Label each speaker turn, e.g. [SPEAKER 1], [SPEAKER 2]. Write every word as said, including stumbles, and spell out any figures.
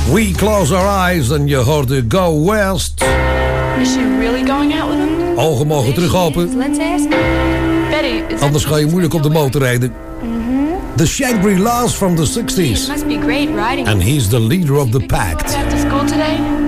[SPEAKER 1] We Close Our Eyes en je hoorde Go West.
[SPEAKER 2] Is she really going out with him?
[SPEAKER 1] Ogen mogen terug open.
[SPEAKER 2] Let's ask. Betty,
[SPEAKER 1] Anders ga je moeilijk op de motor rijden. The Shangri-La's from the sixties.
[SPEAKER 2] It must be great riding.
[SPEAKER 1] And he's the leader of the pack.
[SPEAKER 2] Back to school today?